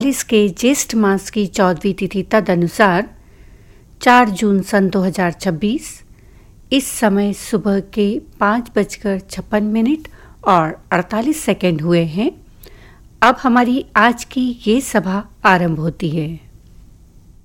English के ज्येष्ठ मास की 14वीं तिथि तदनुसार 4 जून सन 2026। इस समय सुबह के 5:56 और 48 सेकंड हुए हैं। अब हमारी आज की ये सभा आरंभ होती है।